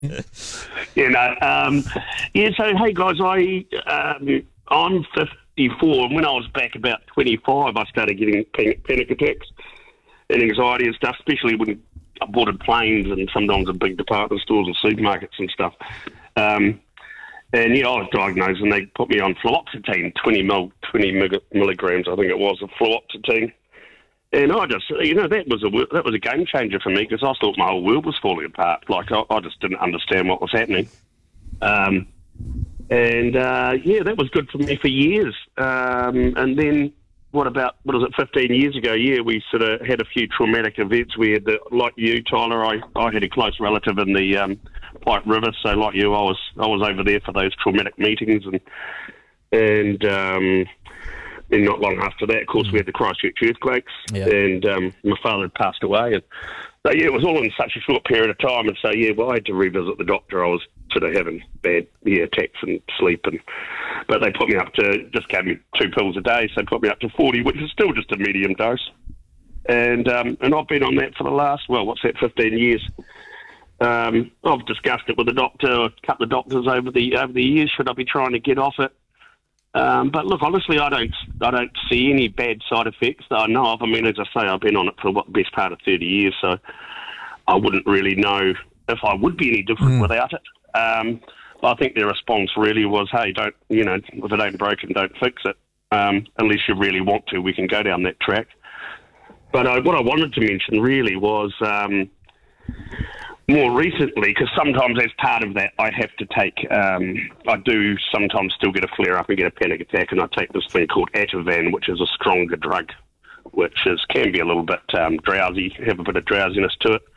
So hey guys, I'm 54, and when I was back about 25, I started getting panic attacks and anxiety and stuff, especially when I boarded planes and sometimes in big department stores and supermarkets and stuff. I was diagnosed and they put me on fluoxetine, 20 milligrams, I think it was, of fluoxetine. And I just, that was a game changer for me because I thought my whole world was falling apart. Like, I just didn't understand what was happening. That was good for me for years. And then, 15 years ago? Yeah, we sort of had a few traumatic events. We had, like you, Tyler, I had a close relative in the Pike River. So like you, I was over there for those traumatic meetings. And not long after that, of course, we had the Christchurch earthquakes, and my father had passed away. And so, it was all in such a short period of time. And so, I had to revisit the doctor. I was sort of having bad attacks and sleep. But they put me up to, just gave me 2 pills a day, so put me up to 40, which is still just a medium dose. And I've been on that for the last, 15 years. I've discussed it with the doctor, a couple of doctors over the years. Should I be trying to get off it? But look, honestly, I don't see any bad side effects that I know of. I mean, as I say, I've been on it for the best part of 30 years, so I wouldn't really know if I would be any different without it. But I think their response really was, hey, if it ain't broken, don't fix it. Unless you really want to, we can go down that track. But what I wanted to mention really was more recently, because sometimes as part of that, I have to take, I do sometimes still get a flare-up and get a panic attack, and I take this thing called Ativan, which is a stronger drug, which can be a little bit drowsy, have a bit of drowsiness to it.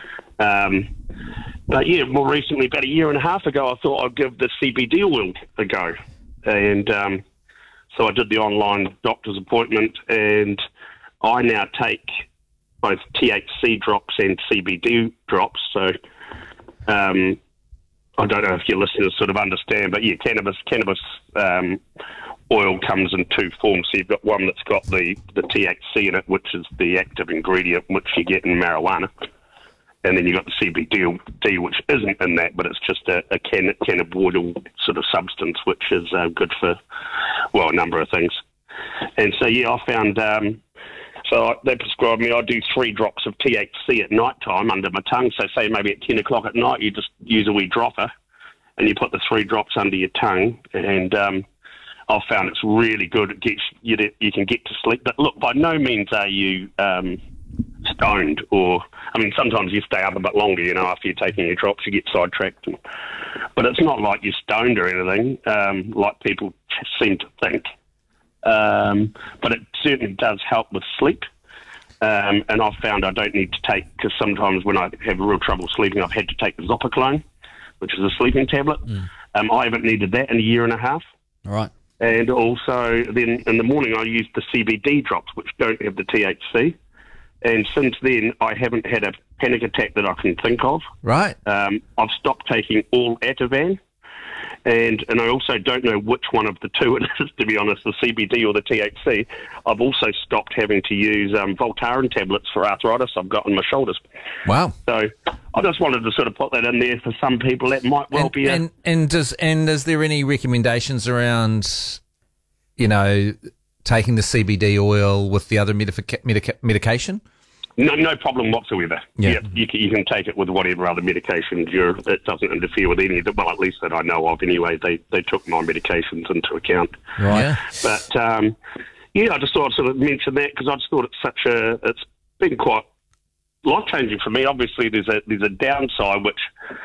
But more recently, about a year and a half ago, I thought I'd give the CBD oil a go. And so I did the online doctor's appointment, and I now take both THC drops and CBD drops. So I don't know if your listeners sort of understand, but cannabis oil comes in 2 forms. So you've got one that's got the THC in it, which is the active ingredient which you get in marijuana. And then you've got the CBD, which isn't in that, but it's just a cannabinoid sort of substance, which is good for, a number of things. And so, I found, they prescribed me, I do 3 drops of THC at night time under my tongue. So say maybe at 10 o'clock at night, you just use a wee dropper and you put the 3 drops under your tongue. And I've found it's really good. It gets you can get to sleep. But look, by no means are you stoned, or sometimes you stay up a bit longer, after you're taking your drops, you get sidetracked, but it's not like you're stoned or anything, like people seem to think, but it certainly does help with sleep, and I've found I don't need to take, because sometimes when I have real trouble sleeping, I've had to take the Zopiclone, which is a sleeping tablet. I haven't needed that in a year and a half. All right. And also then in the morning I use the CBD drops, which don't have the THC. And since then, I haven't had a panic attack that I can think of. Right. I've stopped taking all Ativan, and I also don't know which one of the two it is, to be honest, the CBD or the THC. I've also stopped having to use Voltaren tablets for arthritis I've got in my shoulders. Wow. So I just wanted to sort of put that in there for some people. That might well be and is there any recommendations around, taking the CBD oil with the other medication? No problem whatsoever. Yeah. You can take it with whatever other medications. It doesn't interfere with any of them. Well, at least that I know of anyway. They took my medications into account. Right. Yeah. But, I just thought I'd sort of mention that because I just thought it's been quite life-changing for me. Obviously, there's a downside, which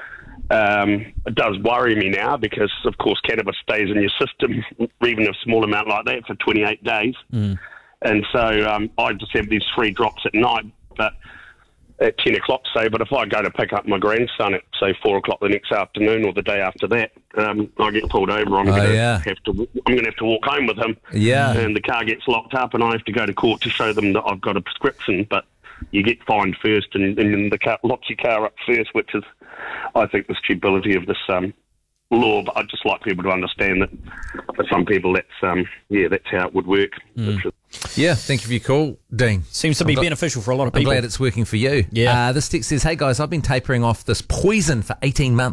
it does worry me now because, of course, cannabis stays in your system, even a small amount like that, for 28 days. And so I just have these 3 drops at night, but at 10 o'clock, say. But if I go to pick up my grandson at, say, 4 o'clock the next afternoon or the day after that, I get pulled over. I'm going to have to walk home with him. Yeah. And the car gets locked up and I have to go to court to show them that I've got a prescription. But you get fined first and the car locks your car up first, which is, I think, the stupidity of this law, but I'd just like people to understand that for some people that's how it would work. Yeah, thank you for your call, Dean. Seems to be beneficial for a lot of I'm people. glad it's working for you. Yeah. This text says, hey guys, I've been tapering off this poison for 18 months.